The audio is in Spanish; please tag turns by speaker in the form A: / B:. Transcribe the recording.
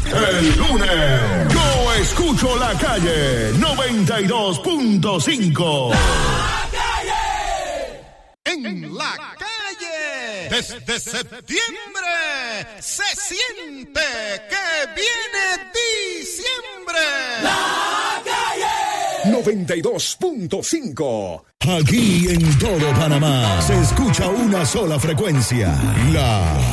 A: El lunes, yo escucho la calle 92.5.
B: En la calle, desde septiembre, se siente que viene diciembre.
C: La calle
A: 92.5. Aquí en todo Panamá se escucha una sola frecuencia. La